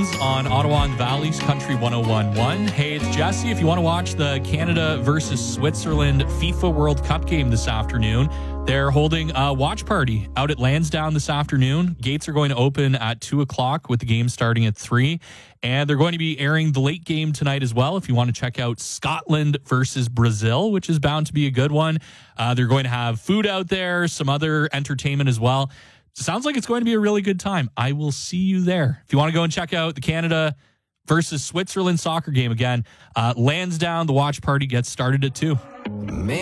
Legends on Ottawa and Valley's Country 101.1. Hey, it's Jesse. If you want to watch the Canada versus Switzerland FIFA World Cup game this afternoon, they're holding a watch party out at Lansdowne this afternoon. Gates are going to open at 2 o'clock with the game starting at 3. And they're going to be airing the late game tonight as well if you want to check out Scotland versus Brazil, which is bound to be a good one. They're going to have food out there, some other entertainment as well. Sounds like it's going to be a really good time. I will see you there. If you want to go and check out the Canada versus Switzerland soccer game again, Lansdowne, the watch party gets started at 2.